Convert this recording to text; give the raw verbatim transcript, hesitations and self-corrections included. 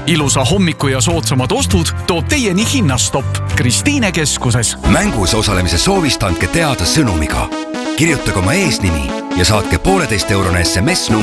Ilusa hommiku ja soodsamad ostud toob teieni Hinnastopp Kristiine keskuses. Mängus osalemise soovist andke teada sõnumiga. Kirjutage oma eesnimi ja saatke pooleteist eurone S M S number